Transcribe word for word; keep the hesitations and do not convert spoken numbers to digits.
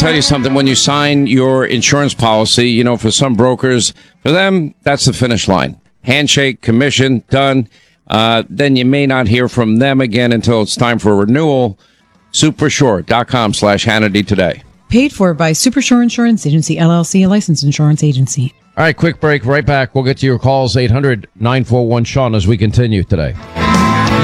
tell you something. When you sign your insurance policy, you know, for some brokers, for them, that's the finish line. Handshake, commission, done. Uh, then you may not hear from them again until it's time for a renewal. Supershore.com slash Hannity today. Paid for by Supershore Insurance Agency, L L C, a licensed insurance agency. All right, quick break. Right back. We'll get to your calls, eight hundred nine four one Sean, as we continue today.